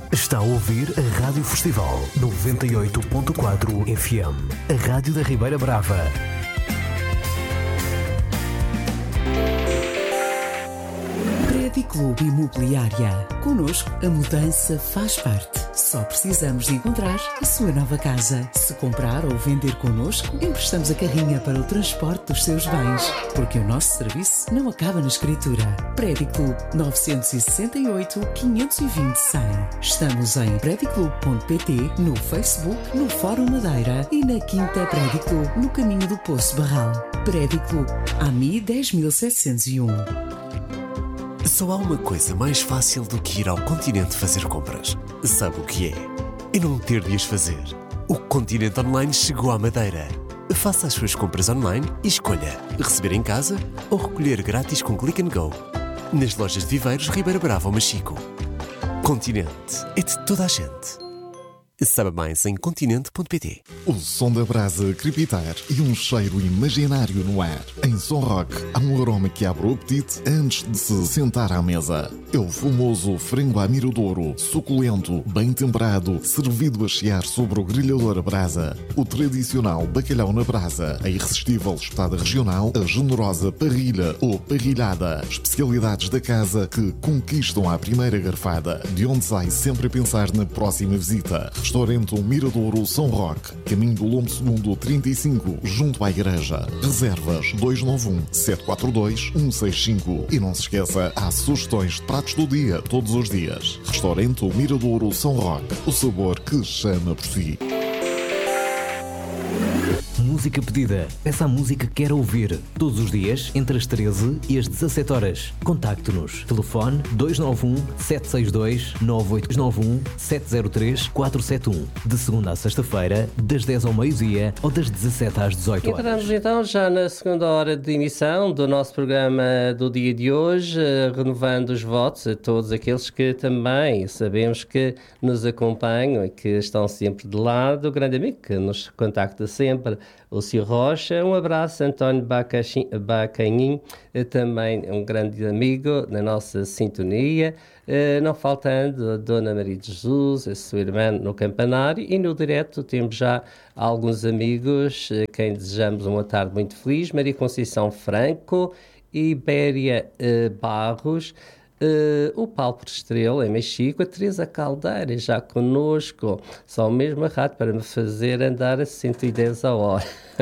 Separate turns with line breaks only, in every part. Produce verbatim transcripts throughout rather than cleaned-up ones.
Está a ouvir a Rádio Festival noventa e oito ponto quatro F M, a Rádio da Ribeira Brava.
Clube Imobiliária. Connosco, a mudança faz parte. Só precisamos de encontrar a sua nova casa. Se comprar ou vender connosco, emprestamos a carrinha para o transporte dos seus bens. Porque o nosso serviço não acaba na escritura. Prédio Clube nove seis oito, quinhentos e vinte, cem. Estamos em prédio clube ponto pt, no Facebook, no Fórum Madeira e na Quinta Prédio Clube, no caminho do Poço Barral. Prédio Clube, A M I dez mil setecentos e um.
Só há uma coisa mais fácil do que ir ao Continente fazer compras. Sabe o que é? É não ter de as fazer. O Continente Online chegou à Madeira. Faça as suas compras online e escolha receber em casa ou recolher grátis com Click and Go. Nas lojas de Viveiros, Ribeira Brava ou Machico. Continente é de toda a gente. Saiba mais em continente ponto pt.
O som da brasa crepitar e um cheiro imaginário no ar. Em Som Rock há um aroma que abre o apetite antes de se sentar à mesa. É o famoso frango à miradouro, suculento, bem temperado, servido a chiar sobre o grelhador a brasa. O tradicional bacalhau na brasa, a irresistível espetada regional, a generosa parrilha ou parrilhada. Especialidades da casa que conquistam à primeira garfada, de onde sai sempre a pensar na próxima visita. Restaurante Miradouro São Roque, caminho do Lombo Segundo trinta e cinco, junto à igreja. Reservas dois nove um, sete quatro dois, um seis cinco. E não se esqueça, há sugestões de pratos do dia, todos os dias. Restaurante Miradouro São Roque, o sabor que chama por si.
Música pedida. Peça a música que quer ouvir. Todos os dias, entre as treze e as dezassete horas. Contacte-nos. Telefone dois nove um, sete seis dois, nove oito nove um, sete zero três, quatro sete um. De segunda à sexta-feira, das dez ao meio-dia ou das dezassete às dezoito horas.
Entramos então já na segunda hora de emissão do nosso programa do dia de hoje, renovando os votos a todos aqueles que também sabemos que nos acompanham e que estão sempre de lado. O grande amigo que nos contacta sempre, o senhor Rocha. Um abraço, António Bacanhim, também um grande amigo na nossa sintonia. Não faltando a Dona Maria de Jesus, a sua irmã no campanário, e no direto temos já alguns amigos, quem desejamos uma tarde muito feliz: Maria Conceição Franco, Ibéria Barros, Uh, o Paulo Estrela em Mexico, a Teresa Caldeira já connosco, só mesmo a rádio para me fazer andar a cento e dez a hora.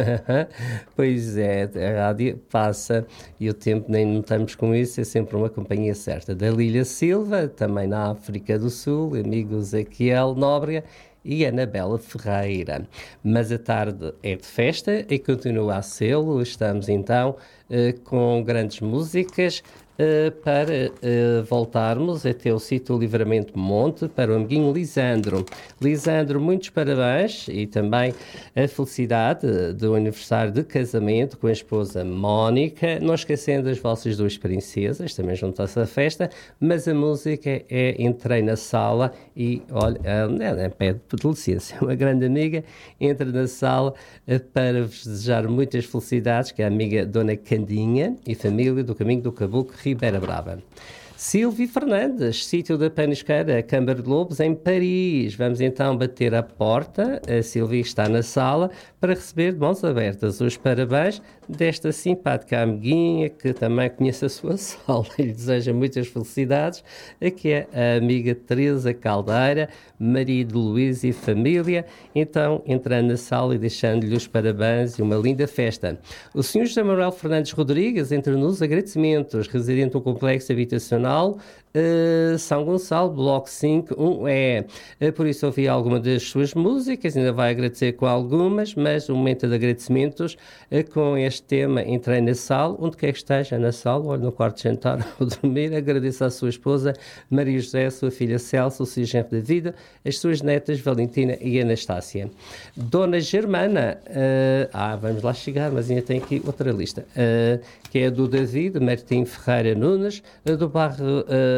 Pois é, a rádio passa e o tempo nem notamos com isso, é sempre uma companhia certa. Da Lília Silva, também na África do Sul, amigo Ezequiel Nóbrega e Anabela Ferreira. Mas a tarde é de festa e continua a sê-lo. Estamos então uh, com grandes músicas uh, para uh, voltarmos até o sítio Livramento Monte para o amiguinho Lisandro. Lisandro, muitos parabéns e também a felicidade do aniversário de casamento com a esposa Mónica. Não esquecendo as vossas duas princesas, também juntam-se à festa, mas a música é Entrei na Sala e, olha, é, pede licença, uma grande amiga, entra na sala para vos desejar muitas felicidades, que é a amiga Dona Candinha e família do Caminho do Cabuco, Ribeira Brava. Silvio Fernandes, sítio da Panisqueira, Câmara de Lobos, em Paris. Vamos então bater a porta. A Silvia está na sala para receber de mãos abertas os parabéns desta simpática amiguinha que também conhece a sua sala e lhe deseja muitas felicidades, que é a amiga Teresa Caldeira, marido Luís e família. Então, entrando na sala e deixando-lhe os parabéns e uma linda festa. O senhor José Manuel Fernandes Rodrigues, entre nos agradecimentos, residente no complexo habitacional Uh, São Gonçalo, Bloco cinco, um E. Uh, por isso ouvi alguma das suas músicas, ainda vai agradecer com algumas, mas o momento de agradecimentos uh, com este tema Entrei na Sala, onde quer que esteja na sala, ou no quarto de jantar ou dormir. Agradeço à sua esposa Maria José, a sua filha Celso, o seu genro da vida, as suas netas Valentina e Anastácia. Dona Germana, uh, ah, vamos lá chegar, mas ainda tem aqui outra lista, uh, que é a do David Martim Ferreira Nunes, uh, do bairro uh,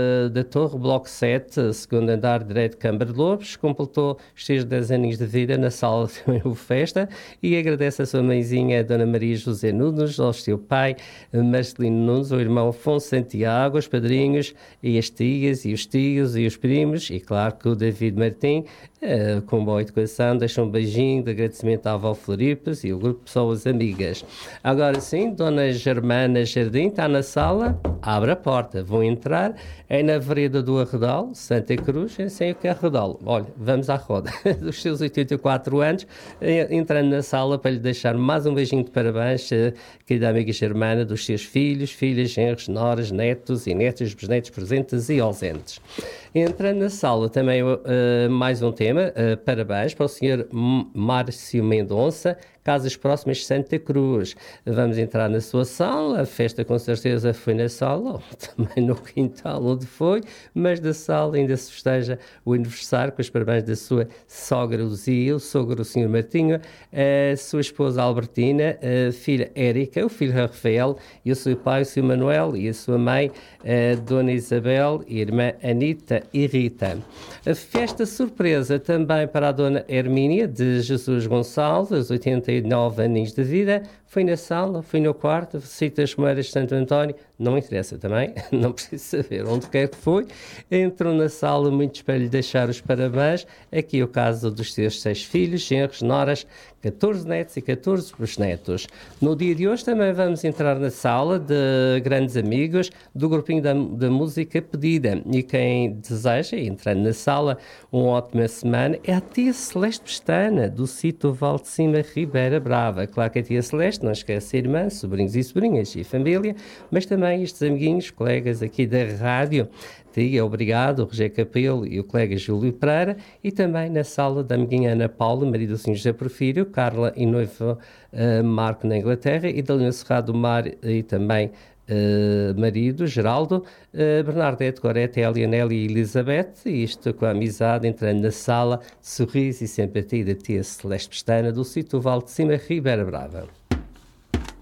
uh, da Torre, Bloco sete, segundo andar direito de Câmara de Lobos, completou os seus dez aninhos de vida na sala de festa e agradece a sua mãezinha, a Dona Maria José Nunes, ao seu pai, Marcelino Nunes, ao irmão Afonso Santiago, aos padrinhos e as tias e os tios e os primos, e claro que o David Martim, uh, com boa educação, deixa um beijinho de agradecimento à avó Floripes e o grupo de pessoas amigas. Agora sim, Dona Germana Jardim está na sala, abre a porta, vão entrar, é na vereda do Arredal, Santa Cruz, eu sei o que é Arredal. Olha, vamos à roda. Dos seus oitenta e quatro anos, entrando na sala para lhe deixar mais um beijinho de parabéns, querida amiga Germana, dos seus filhos, filhas, genros, noras, netos e netos, bisnetos presentes e ausentes. Entrando na sala também uh, mais um tema, uh, parabéns para o senhor Márcio Mendonça, Casas Próximas Santa Cruz. Vamos entrar na sua sala, a festa com certeza foi na sala, ou também no quintal onde foi, mas da sala ainda se festeja o aniversário com os parabéns da sua sogra Luzia, o sogro o senhor Martinho, a sua esposa Albertina, a filha Érica, o filho Rafael e o seu pai, o senhor Manuel, e a sua mãe, a Dona Isabel e a irmã Anita e Rita. A festa surpresa também para a Dona Hermínia de Jesus Gonçalves, oitenta e nove aninhos de vida, foi na sala, foi no quarto, cita as Moeiras de Santo António, não interessa também, não preciso saber onde quer que foi, entrou na sala muitos para lhe deixar os parabéns, aqui o caso dos seus seis filhos, genros, noras, catorze netos e catorze bisnetos. No dia de hoje também vamos entrar na sala de grandes amigos do grupinho da, da música pedida, e quem deseja, entrando na sala, uma ótima semana, é a tia Celeste Pestana, do sítio Val de Cima, Ribeira Brava. Claro que a tia Celeste não esquece a irmã, sobrinhos e sobrinhas e família, mas também estes amiguinhos, colegas aqui da rádio, tia, obrigado, o Rogério Capelo e o colega Júlio Pereira, e também na sala da amiguinha Ana Paula, marido do senhor José Porfírio, Carla e noivo uh, Marco na Inglaterra, e da Lina Cerrado do Mar e também uh, marido Geraldo, uh, Bernardete, Gorete, Elianelli e Elizabeth, e isto com a amizade, entrando na sala, sorriso e simpatia da tia Celeste Pestana, do sítio Val de Cima, Ribeira Brava.